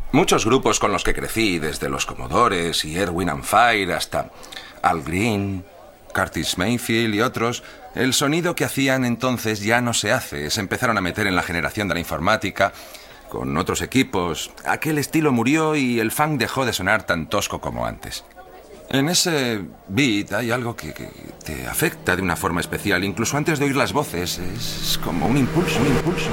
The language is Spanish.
Muchos grupos con los que crecí, desde los Commodores y Erwin and Fire hasta Al Green, Curtis Mayfield y otros, el sonido que hacían entonces ya no se hace. Se empezaron a meter en la generación de la informática con otros equipos. Aquel estilo murió y el funk dejó de sonar tan tosco como antes. En ese beat hay algo que te afecta de una forma especial, incluso antes de oír las voces. Es como un impulso, un impulso.